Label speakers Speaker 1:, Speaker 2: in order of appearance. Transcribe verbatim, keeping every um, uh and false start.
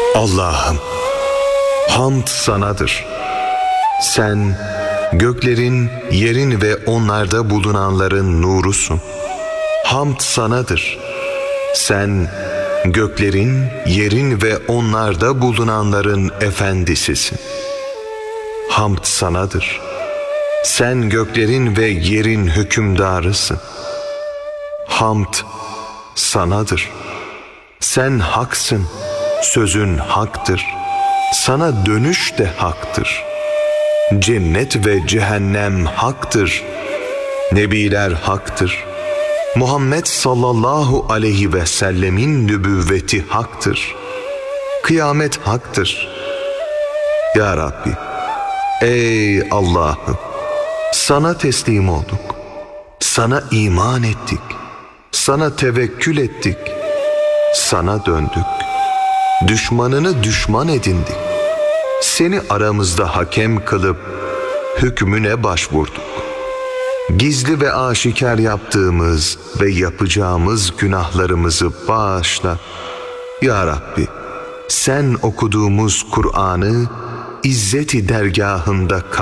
Speaker 1: Allah'ım, hamd sanadır. Sen göklerin, yerin ve onlarda bulunanların nurusun. Hamd sanadır. Sen göklerin, yerin ve onlarda bulunanların efendisisin. Hamd sanadır. Sen göklerin ve yerin hükümdarısın. Hamd sanadır. Sen haksın, sözün haktır. Sana dönüş de haktır. Cennet ve cehennem haktır. Nebiler haktır. Muhammed sallallahu aleyhi ve sellemin nübüvveti haktır. Kıyamet haktır. Ya Rabbi, ey Allah'ım, sana teslim olduk. Sana iman ettik. Sana tevekkül ettik. Sana döndük. Düşmanını düşman edindik. Seni aramızda hakem kılıp hükmüne başvurduk. Gizli ve aşikar yaptığımız ve yapacağımız günahlarımızı bağışla. Ya Rabbi, sen okuduğumuz Kur'an'ı İzzet-i dergahında